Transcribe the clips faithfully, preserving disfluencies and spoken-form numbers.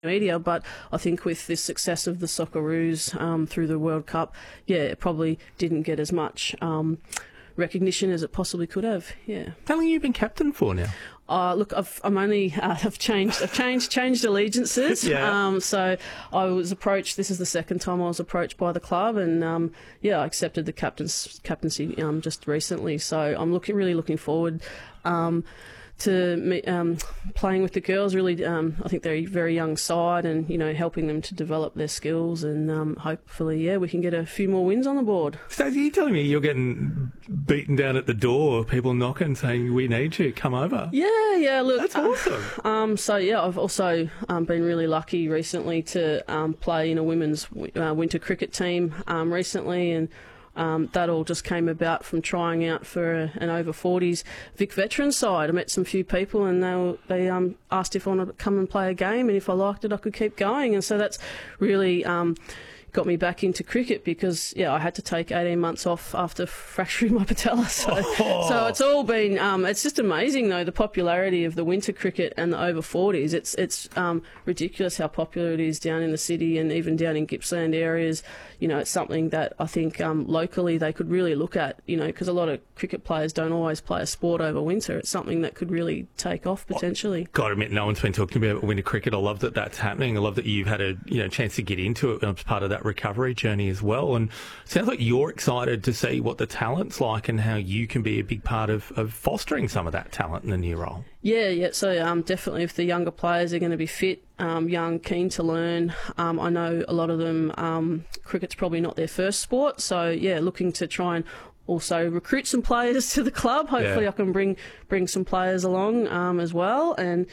media, but I think with the success of the Socceroos um, through the World Cup, yeah, it probably didn't get as much um, recognition as it possibly could have. Yeah. How long have you been captain for now? Uh, look, I've, I'm only uh, I've changed I've changed changed allegiances. Yeah. Um, so I was approached. This is the second time I was approached by the club, and um, yeah, I accepted the captain's captaincy um, just recently. So I'm looking really looking forward. Um, to me, um, playing with the girls. Really, um, I think they're a very young side, and you know, helping them to develop their skills, and um, hopefully, yeah, we can get a few more wins on the board. Stacey, are you telling me you're getting beaten down at the door, people knocking, saying we need you, come over? Yeah, yeah. Look, that's awesome. Uh, um, so yeah, I've also um, been really lucky recently to um, play in a women's uh, winter cricket team um, recently, and. Um, that all just came about from trying out for a, an over forties Vic veteran side. I met some few people, and they were, they um, asked if I wanted to come and play a game, and if I liked it, I could keep going. And so that's really um, got me back into cricket, because yeah, I had to take eighteen months off after fracturing my patella. So, oh. so it's all been. Um, it's just amazing though, the popularity of the winter cricket and the over forties. It's it's um, ridiculous how popular it is down in the city and even down in Gippsland areas. You know, it's something that I think um, locally they could really look at, you know, because a lot of cricket players don't always play a sport over winter. It's something that could really take off potentially. Got to admit, no one's been talking about winter cricket. I love that that's happening. I love that you've had a you know chance to get into it as part of that recovery journey as well. And it sounds like you're excited to see what the talent's like and how you can be a big part of, of fostering some of that talent in the new role. Yeah, yeah. So um, definitely, if the younger players are going to be fit, um, young, keen to learn, um, I know a lot of them. Um, cricket's probably not their first sport, so yeah, looking to try and also recruit some players to the club. Hopefully, yeah. I can bring bring some players along um, as well, and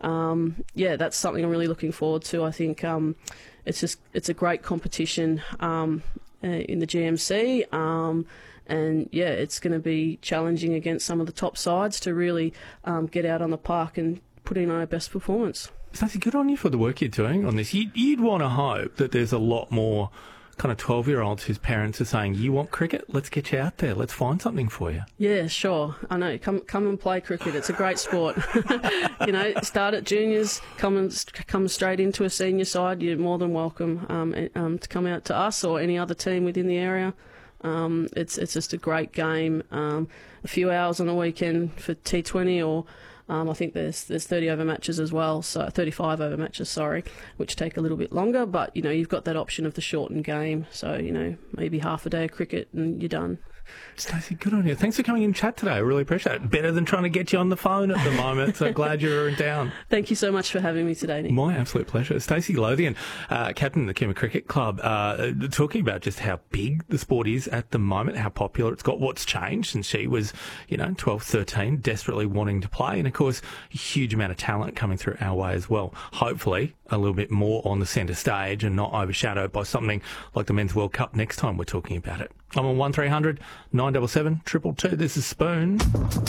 um, yeah, that's something I'm really looking forward to. I think um, it's just it's a great competition um, uh, in the G M C. Um, And, yeah, it's going to be challenging against some of the top sides to really um, get out on the park and put in our best performance. Stacey, good on you for the work you're doing on this. You'd, you'd want to hope that there's a lot more kind of twelve-year-olds whose parents are saying, you want cricket? Let's get you out there. Let's find something for you. Yeah, sure. I know. Come come and play cricket. It's a great sport. You know, start at juniors, come and, come straight into a senior side. You're more than welcome um, um, to come out to us or any other team within the area. Um, it's it's just a great game. Um, a few hours on a weekend for T twenty, or um, I think there's there's thirty over matches as well, so thirty-five over matches, sorry, which take a little bit longer. But you know, you've got that option of the shortened game, so you know, maybe half a day of cricket and you're done. Stacey, good on you. Thanks for coming in chat today. I really appreciate it. Better than trying to get you on the phone at the moment. So glad you're in town. Thank you so much for having me today, Nick. My absolute pleasure. Stacey Lothian, uh, captain of the Cooma Cricket Club, uh, talking about just how big the sport is at the moment, how popular it's got, what's changed since she was, you know, twelve, thirteen, desperately wanting to play. And, of course, a huge amount of talent coming through our way as well. Hopefully a little bit more on the centre stage and not overshadowed by something like the Men's World Cup next time we're talking about it. I'm on one three hundred nine seven seven two two two. This is Spoon.